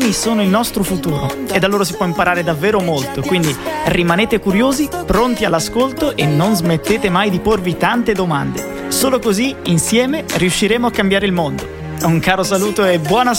bambini sono il nostro futuro e da loro si può imparare davvero molto, quindi rimanete curiosi, pronti all'ascolto e non smettete mai di porvi tante domande. Solo così, insieme, riusciremo a cambiare il mondo. Un caro saluto e buona